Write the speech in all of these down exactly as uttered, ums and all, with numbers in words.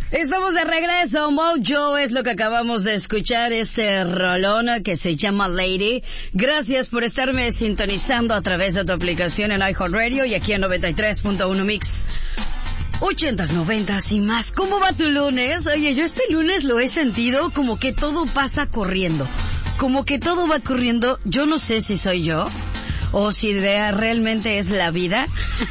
Estamos de regreso. Mojo es lo que acabamos de escuchar, ese rolón que se llama Lady. Gracias por estarme sintonizando a través de tu aplicación en iHeartRadio y aquí en noventa y tres punto uno Mix. ochentas, noventas y más. ¿Cómo va tu lunes? Oye, yo este lunes lo he sentido como que todo pasa corriendo. Como que todo va corriendo. Yo no sé si soy yo o si de, realmente es la vida.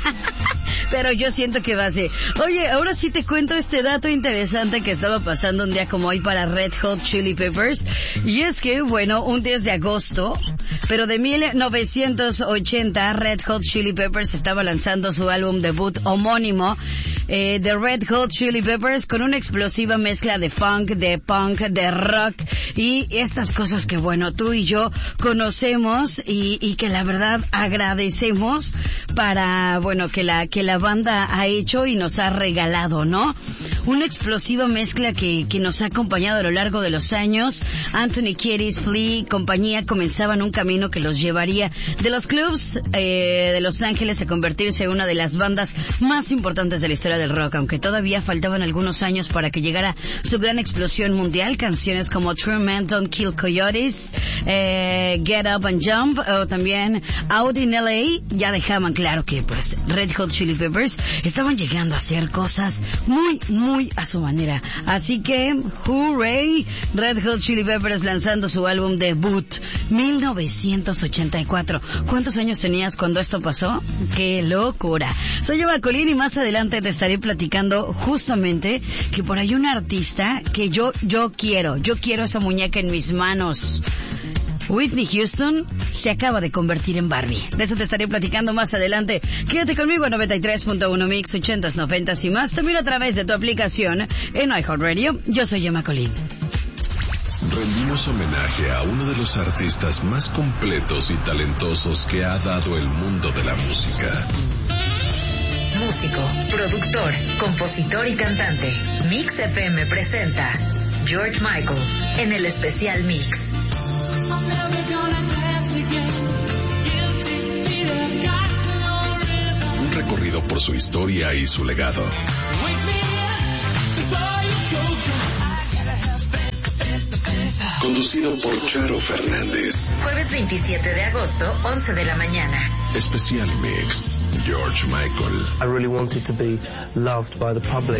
Pero yo siento que va así. Oye, ahora sí te cuento este dato interesante que estaba pasando un día como hoy para Red Hot Chili Peppers. Y es que, bueno, un diez de agosto, pero de mil novecientos ochenta, Red Hot Chili Peppers estaba lanzando su álbum debut homónimo, eh, The Red Hot Chili Peppers, con una explosiva mezcla de funk, de punk, de rock y estas cosas que, bueno, tú y yo conocemos y, y que la verdad agradecemos para, bueno, que la, que la banda ha hecho y nos ha regalado, ¿no? Una explosiva mezcla que, que nos ha acompañado a lo largo de los años. Anthony Kiedis, Flea, compañía comenzaban un camino que los llevaría de los clubs eh, de Los Ángeles a convertirse en una de las bandas más importantes de la historia del rock, aunque todavía faltaban algunos años para que llegara su gran explosión mundial. Canciones como True Men Don't Kill Coyotes, eh, Get Up and Jump, o también Out in L A, ya dejaban claro que pues Red Hot Chili Peppers estaban llegando a hacer cosas muy, muy a su manera. Así que, hooray, Red Hot Chili Peppers lanzando su álbum debut, mil novecientos ochenta y cuatro. ¿Cuántos años tenías cuando esto pasó? ¡Qué locura! Soy Eva Colín y más adelante te estaré platicando justamente que por ahí un artista que yo, yo quiero, yo quiero esa muñeca en mis manos. Whitney Houston se acaba de convertir en Barbie. De eso te estaré platicando más adelante. Quédate conmigo en noventa y tres punto uno Mix, ochentas, noventas y más. También a través de tu aplicación en iHeartRadio. Yo soy Emma Colín. Rendimos homenaje a uno de los artistas más completos y talentosos que ha dado el mundo de la música. Músico, productor, compositor y cantante. Mix F M presenta George Michael en el especial Mix. Un recorrido por su historia y su legado. Conducido por Charo Fernández. Jueves veintisiete de agosto, once de la mañana. Especial Mix, George Michael. I really wanted to be loved by the public.